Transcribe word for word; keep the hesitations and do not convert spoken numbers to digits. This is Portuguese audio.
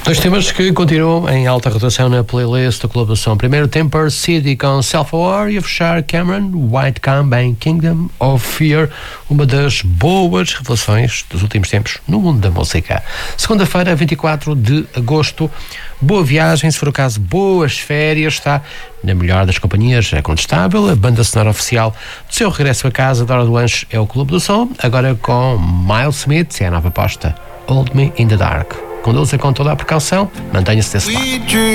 Dois temas que continuam em alta rotação na playlist do Clube do Som. Primeiro, Temper City com Self-Aware, e a fechar Cameron, White Camp em Kingdom of Fear, uma das boas revelações dos últimos tempos no mundo da música. Segunda-feira, vinte e quatro de agosto, boa viagem, se for o caso, boas férias, está na melhor das companhias, é contestável. A banda sonora oficial do seu regresso a casa da hora do lanche é o Clube do Som, agora com Miles Smith, é a nova aposta, Hold Me in the Dark. Conduza com toda a precaução, mantenha-se desse lado.